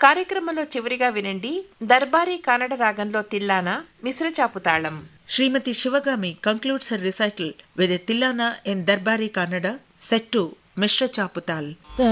కార్యక్రమంలో చివరిగా వినండి దర్బారీ కన్నడ రాగంలో తిల్లానా మిశ్రచాపు తాళం. Srimati Shivagami concludes her recital with a Tillana in Darbari Kannada set to Mishra Chaputal.